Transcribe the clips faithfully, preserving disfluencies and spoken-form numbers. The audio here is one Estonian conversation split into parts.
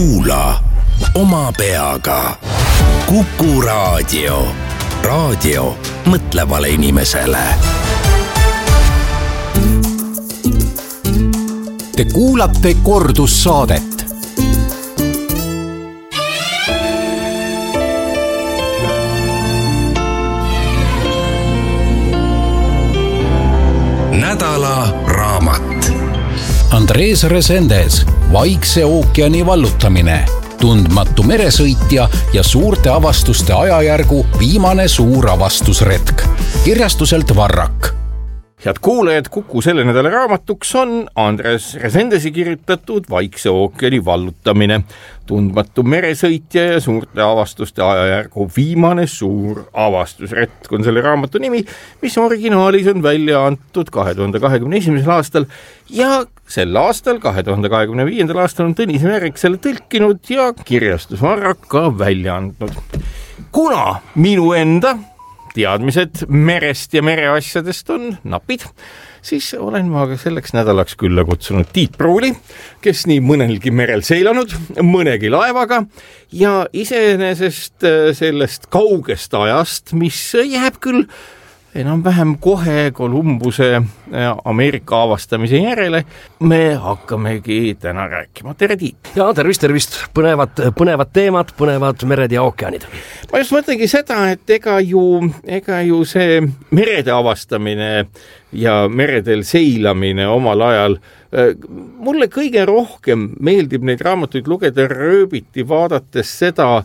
Kuula oma peaga. Kuku Raadio. Raadio mõtlevale inimesele. Te kuulate kordussaadet. Nädala raamat. Andres Resendes, Vaikse ookeani vallutamine, tundmatu meresõitja ja suurte avastuste ajajärgu viimane suur avastusretk. Kirjastuselt Varrak. Head kuulajad, Kuku selle nädala raamatuks on Andres Resendesi kirjutatud Vaikse ookeani vallutamine, tundmatu meresõitja ja suurte avastuste ajajärgu viimane suur avastusretk on selle raamatu nimi, mis originaalis on välja antud kahe tuhande kahekümne esimesel aastal ja sel aastal, kahe tuhande kahekümne viiendal aastal on Tõnis Määrik selle tõlkinud ja kirjastus Varrak ka välja andnud. Kuna minu enda teadmised merest ja mereasjadest on napid, siis olen ma selleks nädalaks külla kutsunud Tiit Pruuli, kes nii mõnelgi merel seilanud, mõnegi laevaga ja iseenesest sellest kaugest ajast, mis jääb küll enam-vähem kohe Kolumbuse Ameerika avastamise järele, me hakkamegi täna rääkima. Tere, Tiit! Ja tervist, tervist! Põnevad, põnevad teemad, põnevad mered ja ookeanid. Ma just mõtlengi seda, et ega ju, ega ju see merede avastamine ja meredel seilamine omal ajal, mulle kõige rohkem meeldib neid raamatuid lugeda rööbiti vaadates seda,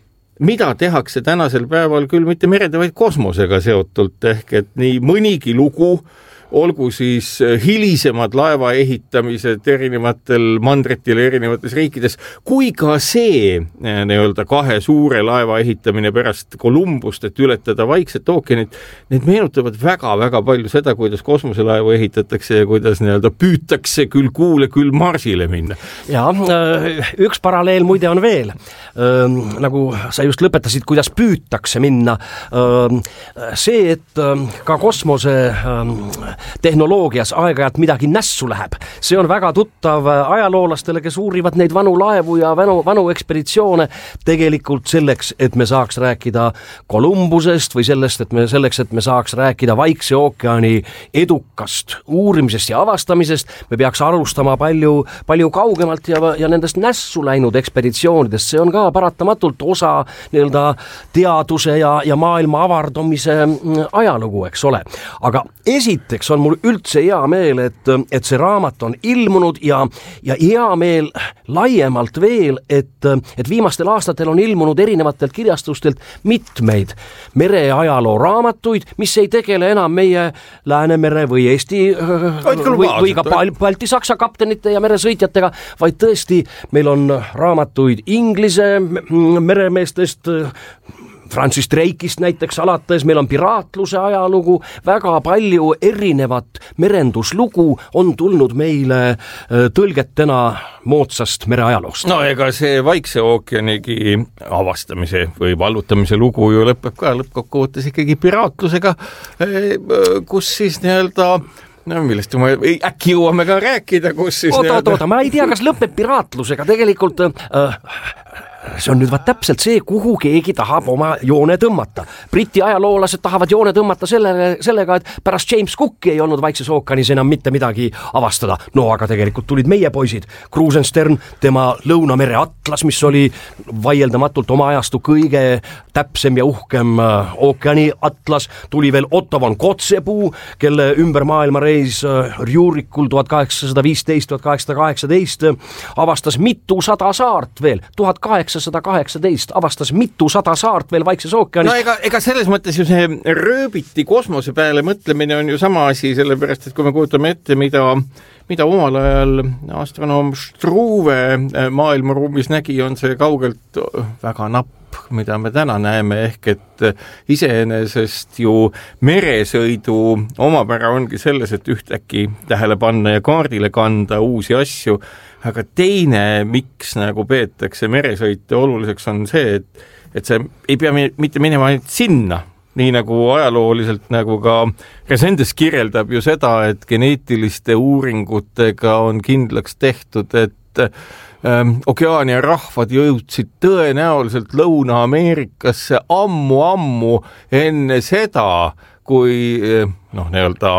mida tehakse tänasel päeval küll mitte merede, vaid kosmosega seotult, ehk et nii mõnigi lugu, olgu siis hilisemad laeva ehitamised erinevatel mandritel erinevates riikides, kui ka see nii-öelda kahe suure laeva ehitamine pärast Kolumbust, et ületada Vaikset ookeanit, need meenutavad väga-väga palju seda, kuidas kosmoselaevu ehitatakse ja kuidas nii-öelda püütakse küll kuule, küll Marsile minna. Ja üks paralleel muide on veel. Nagu sa just lõpetasid, kuidas püütakse minna. See, et ka kosmose tehnoloogias aeg-ajalt midagi nässu läheb. See on väga tuttav ajaloolastele, kes uurivad neid vanu laevu ja vanu, vanu ekspeditsioone tegelikult selleks, et me saaks rääkida Kolumbusest või sellest, et me selleks, et me saaks rääkida Vaikse ookeani edukast uurimisest ja avastamisest, me peaks alustama palju, palju kaugemalt ja, ja nendest nässu läinud ekspeditsioonidest. See on ka paratamatult osa nii-öelda teaduse ja, ja maailma avardumise ajalugu, eks ole. Aga esiteks on mul üldse hea meel, et, et see raamat on ilmunud ja, ja hea meel laiemalt veel, et, et viimastel aastatel on ilmunud erinevatelt kirjastustelt mitmeid mereajaloo raamatuid, mis ei tegele enam meie Läänemere või Eesti või, või ka Balti-Saksa kaptenite ja meresõitjatega, vaid tõesti meil on raamatuid Inglise meremeestest, Francis Drake'ist näiteks alates, meil on piraatluse ajalugu, väga palju erinevat merenduslugu on tulnud meile tõlgetena moodsast mereajaloost. No ega see Vaikse ookeanigi avastamise või vallutamise lugu ju lõpeb ka lõppkokkuvõttes ikkagi piraatlusega, kus siis nii-öelda no millest ma äkki jõuame ka rääkida, kus siis oota, oota, oota, ma ei tea, kas lõpeb piraatlusega tegelikult äh, see on nüüd vaat täpselt see, kuhu keegi tahab oma joone tõmmata. Briti ajaloolased tahavad joone tõmmata selle, sellega, et pärast James Cooki ei olnud Vaikses ookeanis enam mitte midagi avastada. No aga tegelikult tulid meie poisid. Krusenstern, tema Lõunamere atlas, mis oli vaieldamatult oma ajastu kõige täpsem ja uhkem ookeani atlas. Tuli veel Otto von Kotzebue, kelle ümber maailma reis Rjurikul tuhat kaheksasada viisteist, tuhat kaheksasada kaheksateist avastas mitu sada saart veel, tuhat kaheksasada kaheksateist avastas mitu sada saart veel Vaikses ookeanis. No ega, ega selles mõttes ju see rööbiti kosmose peale mõtlemine on ju sama asi, sellepärast, et kui me kujutame ette, mida, mida omal ajal astronoom Struve maailmaruumis nägi, on see kaugelt väga napp, mida me täna näeme, ehk et iseenesest ju meresõidu omapära ongi selles, et ühtäkki tähele panna ja kaardile kanda uusi asju, aga teine, miks nagu peetakse meresõite oluliseks, on see, et, et see ei pea mitte minema ainult sinna, nii nagu ajalooliselt nagu ka Resendes kirjeldab ju seda, et geneetiliste uuringutega on kindlaks tehtud, et ähm, Okeaania rahvad jõudsid tõenäoliselt Lõuna-Ameerikasse ammu-ammu enne seda, kui noh, nii-öelda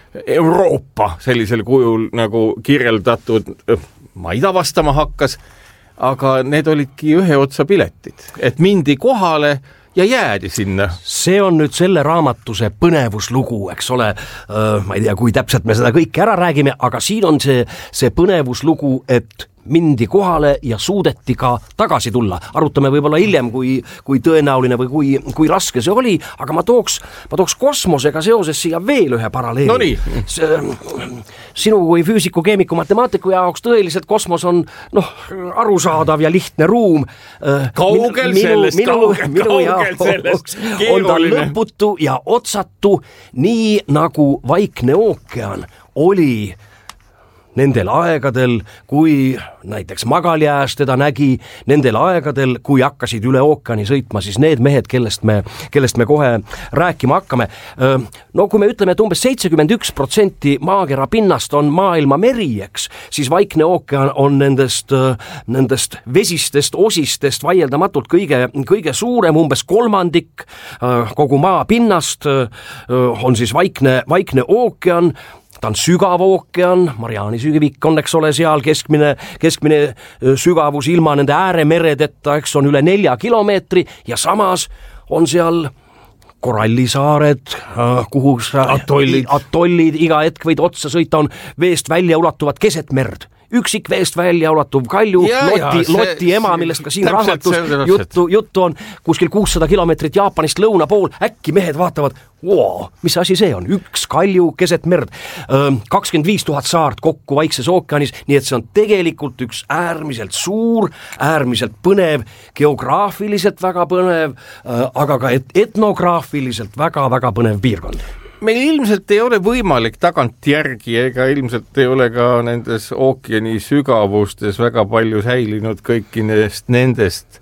Euroopa sellisel kujul nagu kirjeldatud maid avastama hakkas, aga need olidki ühe otsa piletid, et mindi kohale ja jäädi sinna. See on nüüd selle raamatuse põnevuslugu, eks ole, ma ei tea, kui täpselt me seda kõike ära räägime, aga siin on see, see põnevuslugu, et mindi kohale ja suudeti ka tagasi tulla. Arutame võib-olla hiljem, kui, kui tõenäoline või kui, kui raske see oli, aga ma tooks, ma tooks kosmosega seoses siia veel ühe paralleeli. No nii. Sinu kui füüsiku, keemiku, matemaatiku jaoks tõeliselt kosmos on noh, arusaadav ja lihtne ruum. Kaugel minu, sellest, minu, kaugel, minu kaugel sellest. On ta lõputu ja otsatu, nii nagu Vaikne ookean oli nendel aegadel, kui näiteks Magaljääs teda nägi, nendel aegadel, kui hakkasid üle ookeani sõitma, siis need mehed, kellest me, kellest me kohe rääkima hakkame. No kui me ütleme, et umbes seitsekümmend üks protsenti maakera pinnast on maailma meri, eks, siis Vaikne ookean on nendest, nendest vesistest osistest vaieldamatult kõige, kõige suurem, umbes kolmandik kogu maa pinnast on siis Vaikne, Vaikne ookean. Ta on sügav ookean, Mariani sügavik on, eks ole, seal keskmine, keskmine sügavus ilma nende ääremeredeta, eks on üle nelja kilomeetri ja samas on seal korallisaared, kuhu atollid. atollid iga hetk võid otsa sõita, on veest välja ulatuvad keset merd. Üksik veest välja ulatuv kalju, ja, Lotti, ja, Lotti see, ema, millest ka siin raamatus juttu, juttu on kuskil kuussada kilomeetrit Jaapanist lõuna pool, äkki mehed vaatavad, wow, mis asi see on, üks kalju keset merd, kakskümmend viis tuhat saart kokku Vaikses ookeanis, nii et see on tegelikult üks äärmiselt suur, äärmiselt põnev, geograafiliselt väga põnev, aga ka et etnograafiliselt väga-väga põnev piirkond. Meil ilmselt ei ole võimalik tagantjärgi ega ilmselt ei ole ka nendes ookeani sügavustes väga palju säilinud kõiki nendest, nendest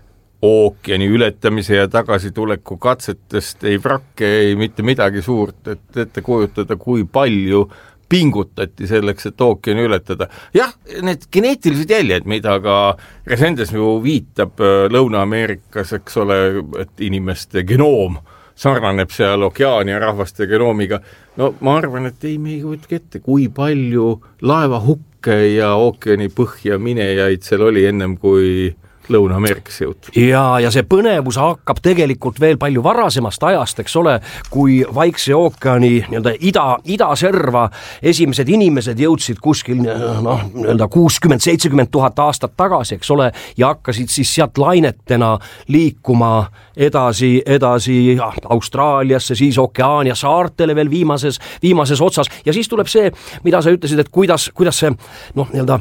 ookeani ületamise ja tagasituleku katsetest, ei vrakke, ei mitte midagi suurt, et ette kujutada, kui palju pingutati selleks, et ookeani ületada. Jah, need geneetilised jäljed, mida ka Resendes ju viitab Lõuna-Ameerikas, eks ole, et inimeste genoom sarnaneb seal Okeaania rahvaste genoomiga. No ma arvan, et ei, me ei kujutke ette, kui palju laevahukke ja ookeani põhja minejaid seal oli ennem, kui Lõuna-Ameerikasse jõutud. Ja, ja see põnevus hakkab tegelikult veel palju varasemast ajast, eks ole, kui Vaikse ookeani nii-öelda ida, idaserva esimesed inimesed jõudsid kuskil noh, nii-öelda kuuskümmend seitsekümmend tuhat aastat tagasi, eks ole, ja hakkasid siis sealt lainetena liikuma edasi, edasi ja, Austraaliasse, siis Okeaania saartele veel viimases, viimases otsas ja siis tuleb see, mida sa ütlesid, et kuidas, kuidas see noh, nii-öelda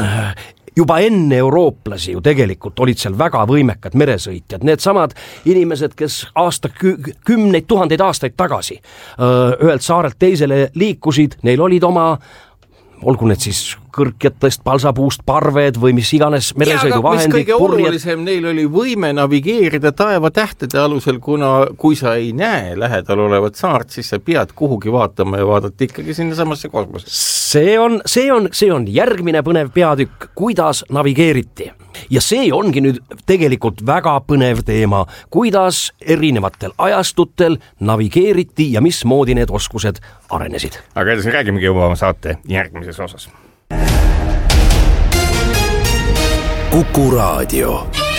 juba enne eurooplasi ju tegelikult olid seal väga võimekad meresõitjad, need samad inimesed, kes aasta kümneid tuhandeid aastaid tagasi ühelt saarelt teisele liikusid, neil olid oma, olgu need siis kõrkjatest, palsapuust, parved või mis iganes meresõiduvahendid. Mis kõige olulisem, neil oli võime navigeerida taeva tähtede alusel, kuna kui sa ei näe lähedal olevat saart, siis sa pead kuhugi vaatama ja vaadata ikkagi sinna samasse kosmosesse. See on, see on, see on järgmine põnev peatükk, kuidas navigeeriti. Ja see ongi nüüd tegelikult väga põnev teema, kuidas erinevatel ajastutel navigeeriti ja mismoodi need oskused arenesid. Aga edasi räägimegi juba saate järgmises osas. Kuku Raadio.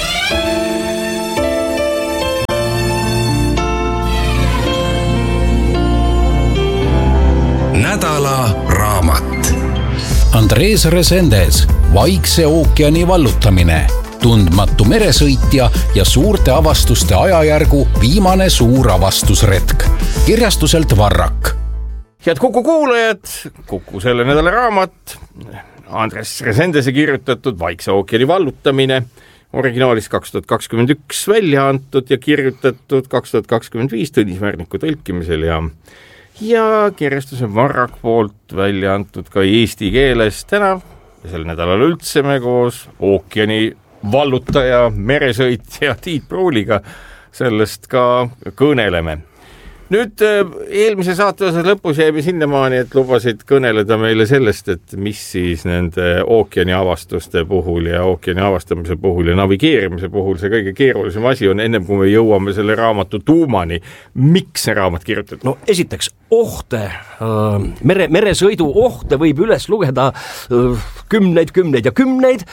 Nädala raamat. Andres Resendes, Vaikse ookeani vallutamine, tundmatu meresõitja ja suurte avastuste ajajärgu viimane suur avastusretk. Kirjastuselt Varrak. Head Kuku kuulajad, Kuku selle nädala raamat, Andres Resendese kirjutatud Vaikse ookeani vallutamine, originaalis kaks tuhat kakskümmend üks välja antud ja kirjutatud kaks tuhat kakskümmend viis Tõnis Värniku tõlkimisel ja ja kirjastuse Varrak poolt välja antud ka eesti keeles täna ja sel nädalal üldse me koos ookeani vallutaja, meresõitja Tiit Pruuliga sellest ka kõneleme. nüüd eelmise saate osas lõpus jäime sinnamaani, et lubasid kõneleda meile sellest, et mis siis nende ookeani avastuste puhul ja ookeani avastamise puhul ja navigeerimise puhul see kõige keerulisem asi on, ennem kui me jõuame selle raamatu tuumani. Miks see raamat kirjutati? No esiteks, ohte, mere, meresõidu ohte võib üles lugeda kümneid, kümneid ja kümneid.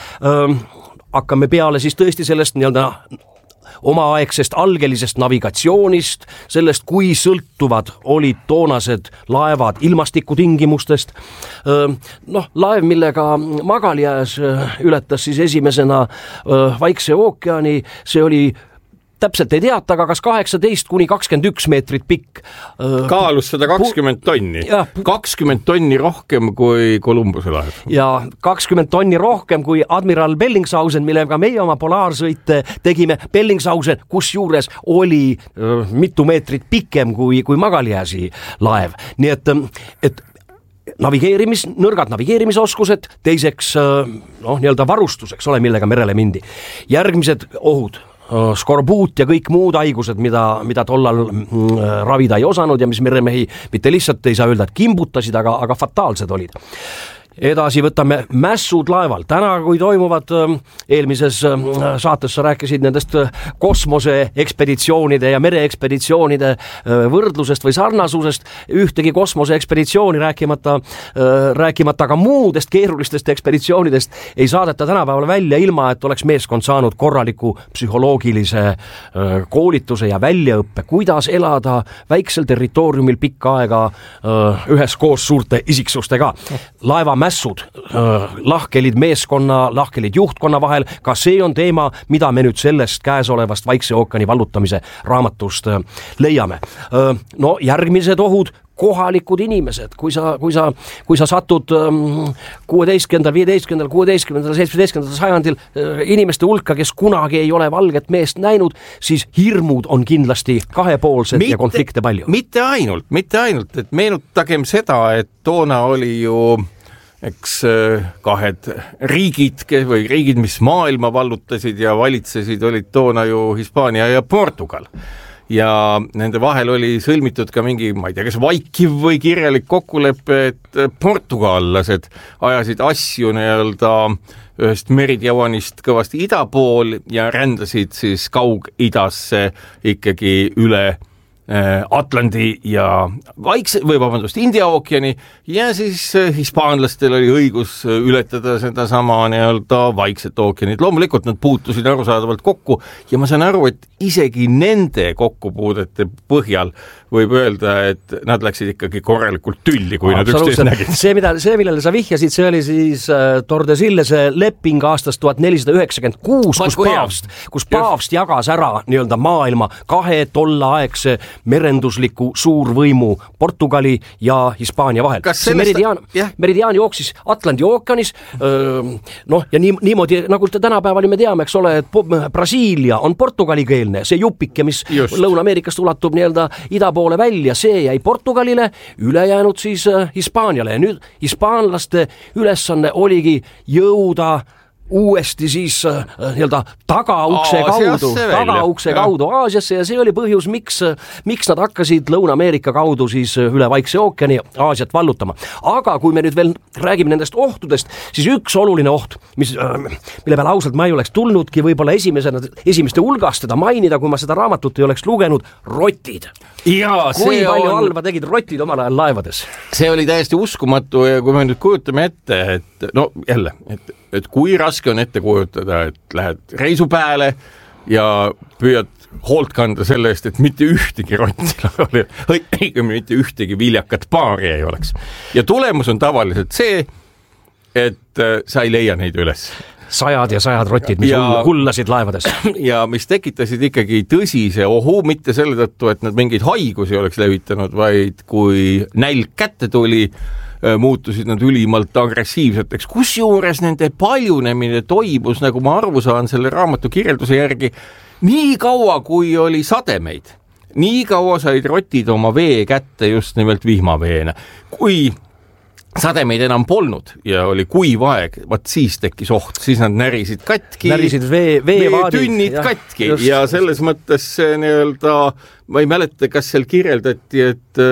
Hakkame peale siis tõesti sellest nii-öelda omaaegsest algelisest navigatsioonist, sellest, kui sõltuvad olid toonased laevad ilmastikutingimustest. Noh, laev, millega Magaljaes ületas siis esimesena Vaikse ookeani, see oli täpselt ei teata, aga kas kaheksateist kuni kakskümmend üks meetrit pikk. Kaalus sada kakskümmend tonni. kakskümmend tonni rohkem kui Columbuse laev. Ja kakskümmend tonni rohkem kui admiral Bellingshausen, millega meie oma polaarsõite tegime. Bellingshausen, kus juures oli uh, mitu meetrit pikem kui, kui Magaljäsi laev. Nii et, et navigeerimis, nõrgad navigeerimisoskused, teiseks noh, nii-öelda varustuseks ole, millega merele mindi. Järgmised ohud. Skorbuut ja kõik muud haigused, mida, mida tollal ravida ei osanud ja mis meremehi mitte lihtsalt ei saa öelda, et kimbutasid, aga, aga fataalsed olid. Edasi võtame mässud laeval. Täna, kui toimuvad eelmises saates, sa rääkisid nendest kosmoseekspeditsioonide ja mereekspeditsioonide võrdlusest või sarnasusest, ühtegi kosmoseekspeditsiooni rääkimata, rääkimata ka muudest keerulistest ekspeditsioonidest ei saadeta tänapäeval välja ilma, et oleks meeskond saanud korraliku psühholoogilise koolituse ja väljaõppe, kuidas elada väiksel territooriumil pikka aega üheskoos suurte isiksustega. Laeva mässud, lahkelid meeskonna, lahkelid juhtkonna vahel, ka see on teema, mida me nüüd sellest käesolevast Vaikse ookeani vallutamise raamatust leiame. No järgmised ohud, kohalikud inimesed, kui sa, kui sa, kui sa satud kuueteistkümnendal, viieteistkümnendal, kuueteistkümnendal, seitsmeteistkümnendal sajandil inimeste hulka, kes kunagi ei ole valget meest näinud, siis hirmud on kindlasti kahepoolsed mitte, ja konflikte palju. Mitte ainult, mitte ainult, et meenutagem seda, et toona oli ju eks kahed riigid või riigid, mis maailma vallutasid ja valitsesid, olid toona ju Hispaania ja Portugal. Ja nende vahel oli sõlmitud ka mingi, ma ei tea, kas vaikiv või kirjalik kokkulepe, et portugallased ajasid asju nii-öelda ühest meridjavanist kõvasti ida pool ja rändasid siis Kaug-Idasse ikkagi üle Atlandi ja Vaikse või vabandust India ookeani ja siis hispaanlastel oli õigus ületada seda sama nii-öelda Vaikset ookeanit. Loomulikult nad puutusid arusaadavalt kokku ja ma saan aru, et isegi nende kokkupuudete põhjal võib öelda, et nad läksid ikkagi korralikult tülli, kui nad üksteist nägid. See, mida, see, millele sa vihjasid, see oli siis äh, Tordesillese leping aastast tuhat nelisada üheksakümmend kuus, kus paavst, kus paavst jagas ära nii-öelda maailma kahe tollaaegse merendusliku suurvõimu Portugali ja Hispaania vahel. See meridiaan, yeah. meridiaan jooksis Atlandi ookeanis, noh ja nii, niimoodi, nagu tänapäevani me teame, eks ole, et Brasiilia on portugalikeelne, see jupike, mis Just. Lõuna-Ameerikast ulatub nii-öelda ida poole välja, see jäi Portugalile, ülejäänud siis Hispaaniale ja nüüd hispaanlaste ülesanne oligi jõuda uuesti siis äh, nii-öelda tagaukse kaudu, tagaukse kaudu Aasiasse ja see oli põhjus, miks, miks nad hakkasid Lõuna-Ameerika kaudu siis üle Vaikse ookeani Aasiat vallutama. Aga kui me nüüd veel räägime nendest ohtudest, siis üks oluline oht, mis, äh, mille peale ausalt ma ei oleks tulnudki võib-olla esimesena, esimeste hulgast teda mainida, kui ma seda raamatut ei oleks lugenud, rotid. Ja, kui palju on... halva tegid rotid omal ajal laevades? See oli täiesti uskumatu ja kui me nüüd kujutame ette, et no jälle, et et kui raske on ette kujutada, et lähed reisupääle ja püüad hoolt kanda selle eest, et mitte ühtegi rotti, õigemini mitte ühtegi viljakat paari ei oleks. Ja tulemus on tavaliselt see, et sa ei leia neid üles. Sajad ja sajad rotid, mis ja, hullasid laevades. Ja mis tekitasid ikkagi tõsise ohu, mitte selle tõttu, et nad mingeid haigusi oleks levitanud, vaid kui nälg kätte tuli, muutusid nad ülimalt agressiivseteks. Kusjuures nende paljunemine toimus, nagu ma arvu saan selle raamatu kirjelduse järgi, nii kaua, kui oli sademeid. Nii kaua said rotid oma vee kätte just nimelt vihmaveena. Kui sademeid enam polnud ja oli kuiv aeg, vaat siis tekkis oht, siis nad närisid katki, närisid vee, veevaadid, veetünnid ja, katki just, ja selles just. Mõttes see nii-öelda, ma ei mäleta, kas seal kirjeldati, et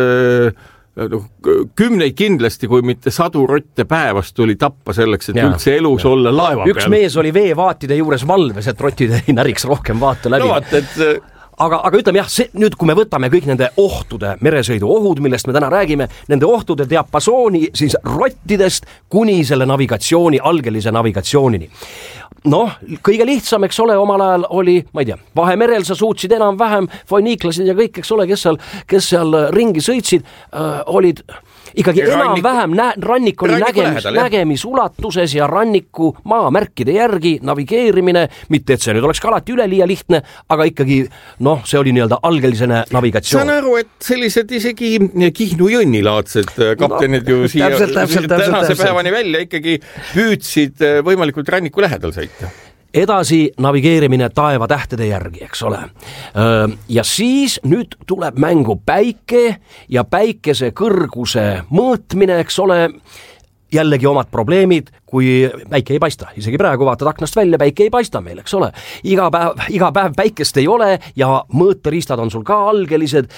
äh, kümneid kindlasti, kui mitte sadu rotte päevast tuli tappa selleks, et ja, üldse elus ja. Olla laeva üks peal. Üks mees oli veevaatide juures valves, et rotid ei näriks rohkem vaata läbi. No vaat, et aga, aga ütleme jah, see, nüüd kui me võtame kõik nende ohtude, meresõidu ohud, millest me täna räägime, nende ohtude diapasooni siis rottidest kuni selle navigatsiooni, algelise navigatsioonini. Noh, kõige lihtsam, eks ole, omal ajal oli, ma ei tea, Vahemerel sa suutsid enam-vähem, foiniiklasid ja kõik, eks ole, kes seal, kes seal ringi sõitsid, äh, olid ikkagi enam-vähem nä- rannik oli nägemis, lähedal, nägemisulatuses ja ranniku maamärkide järgi navigeerimine, mitte et see nüüd oleks ka alati üleliia lihtne, aga ikkagi noh, see oli nii-öelda algelisene navigatsioon. Saan aru, et sellised isegi Kihnu Jõnnilaadsed kaptenid no, ju siia täpselt, täpselt, tänase täpselt. päevani välja ikkagi püüdsid võimalikult ranniku lähedal sõita. Edasi navigeerimine taevatähtede järgi, eks ole. Ja siis nüüd tuleb mängu päike ja päikese kõrguse mõõtmine, eks ole, jällegi omad probleemid, kui päike ei paista. Isegi praegu vaatad aknast välja, päike ei paista meil, eks ole. Iga päev, iga päev päikest ei ole ja mõõteriistad on sul ka algelised.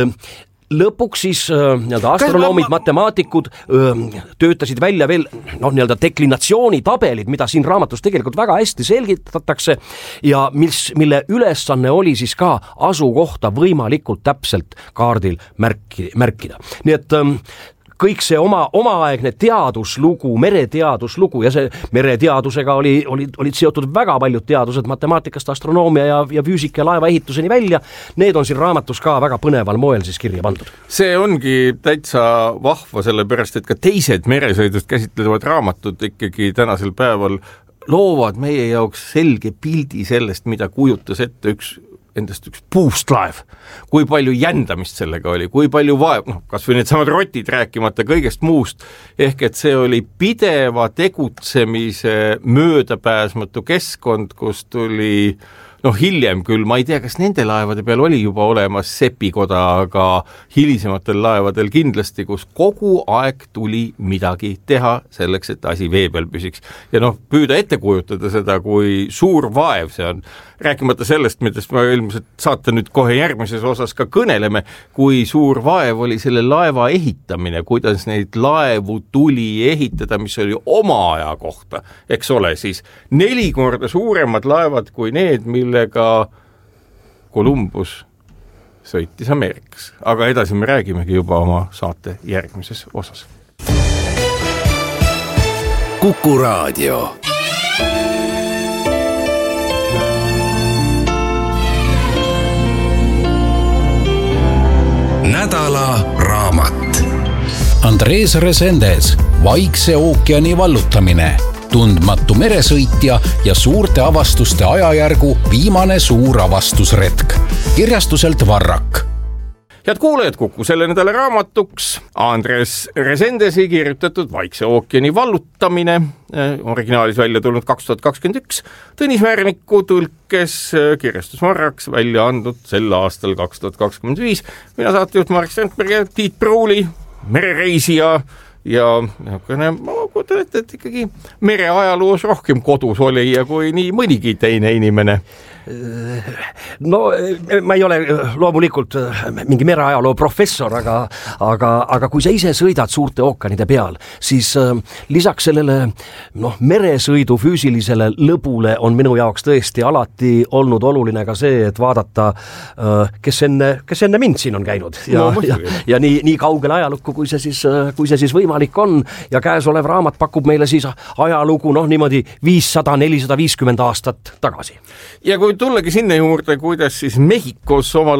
Lõpuks siis nii-öelda astronoomid, ma... matemaatikud öö, töötasid välja veel noh, nii-öelda deklinatsioonitabelid, mida siin raamatus tegelikult väga hästi selgitatakse ja mis, mille ülesanne oli siis ka asukohta võimalikult täpselt kaardil märki, märkida. Nii et öö, kõik see oma, omaaegne teaduslugu, mereteaduslugu ja see mereteadusega oli, oli, olid seotud väga paljud teadused matemaatikast, astronoomia ja, ja füüsika ja laevaehituseni välja. Need on siin raamatus ka väga põneval moel siis kirja pandud. See ongi täitsa vahva, sellepärast, et ka teised meresõidust käsitlevad raamatud ikkagi tänasel päeval loovad meie jaoks selge pildi sellest, mida kujutas ette üks endast üks puustlaev, kui palju jändamist sellega oli, kui palju vaev, noh, kas või need samad rotid rääkimata kõigest muust, ehk et see oli pideva tegutsemise möödapääsmatu keskkond, kus tuli, noh hiljem küll, ma ei tea, kas nende laevade peal oli juba olemas sepikoda, aga hilisematel laevadel kindlasti, kus kogu aeg tuli midagi teha selleks, et asi vee peal püsiks. Ja noh, püüda ette kujutada seda, kui suur vaev see on, rääkimata sellest, millest ma ilmselt saate nüüd kohe järgmises osas ka kõneleme, kui suur vaev oli selle laeva ehitamine, kuidas neid laevu tuli ehitada, mis oli oma aja kohta, eks ole, siis neli korda suuremad laevad kui need, millega Columbus sõitis Ameerikas. Aga edasi me räägimegi juba oma saate järgmises osas. Kuku Raadio. Nädala raamat. Andres Resendes, Vaikse ookeani vallutamine, tundmatu meresõitja ja suurte avastuste ajajärgu viimane suur avastusretk. Kirjastuselt Varrak. Head kuulajad, Kuku selle nädala raamatuks Andres Resendesi kirjutatud Vaikse ookeani vallutamine, originaalis välja tulnud kaks tuhat kakskümmend üks, Tõnis Märniku tõlkes kirjastus Varraks välja andnud sel aastal kaks tuhat kakskümmend viis. Mina saatejuht Marek Strandberg ja Tiit Pruuli, merereisija ja ma kuutan ette, et ikkagi mere ajaloos rohkem kodus oli ja kui nii mõnigi teine inimene. No ma ei ole loomulikult mingi mereajaloo professor, aga, aga, aga kui sa ise sõidad suurte ookeanide peal, siis lisaks sellele noh, meresõidu füüsilisele lõbule on minu jaoks tõesti alati olnud oluline ka see, et vaadata, kes enne, kes enne mind siin on käinud ja, no, ja, ja nii, nii kaugele ajalukku, kui see siis, kui see siis võimalik on ja käesolev raamat pakub meile siis ajalugu noh, niimoodi viissada nelisada viiskümmend aastat tagasi. Ja kui tullagi sinna juurde, kuidas siis Mehhikos omal